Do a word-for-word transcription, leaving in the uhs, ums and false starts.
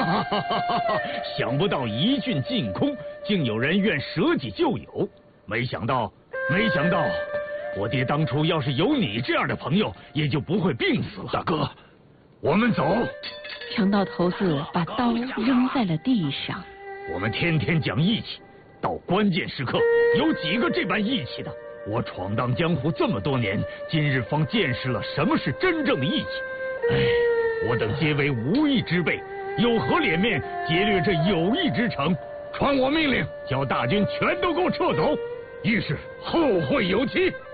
哈哈哈！想不到一郡进空，竟有人愿舍己救友。没想到，没想到，我爹当初要是有你这样的朋友，也就不会病死了。大哥，我们走。 强盗头子把刀扔在了地上。 我们天天讲义气，到关键时刻，有几个这般义气的？我闯荡江湖这么多年，今日方见识了什么是真正的义气。哎，我等皆为无义之辈，有何脸面劫掠这有义之城？传我命令，叫大军全都给我撤走。遇事后会有期。